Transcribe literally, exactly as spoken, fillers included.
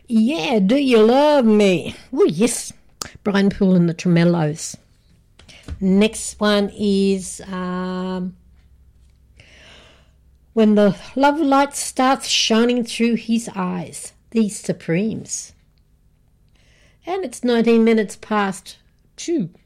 Yeah, Do You Love Me? Oh, yes. Brian Poole and the Tremellos. Next one is um, When the Love Light Starts Shining Through His Eyes, The Supremes. And it's nineteen minutes past two.